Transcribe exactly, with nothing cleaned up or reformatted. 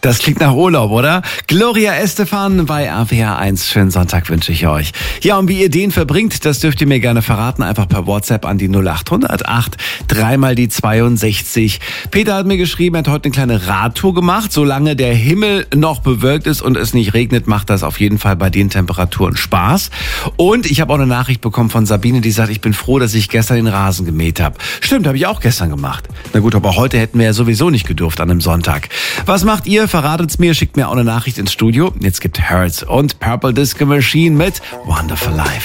Das klingt nach Urlaub, oder? Gloria Estefan bei A W R eins. Schönen Sonntag wünsche ich euch. Ja, und wie ihr den verbringt, das dürft ihr mir gerne verraten. Einfach per WhatsApp an die null acht null null acht, dreimal die zweiundsechzig. Peter hat mir geschrieben, er hat heute eine kleine Radtour gemacht. Solange der Himmel noch bewölkt ist und es nicht regnet, macht das auf jeden Fall bei den Temperaturen Spaß. Und ich habe auch eine Nachricht bekommen von Sabine, die sagt, ich bin froh, dass ich gestern den Rasen gemäht habe. Stimmt, habe ich auch gestern gemacht. Na gut, aber heute hätten wir ja sowieso nicht gedurft an einem Sonntag. Was macht ihr? Verratet's mir, schickt mir auch eine Nachricht ins Studio. Jetzt gibt Hertz und Purple Disco Machine mit Wonderful Life.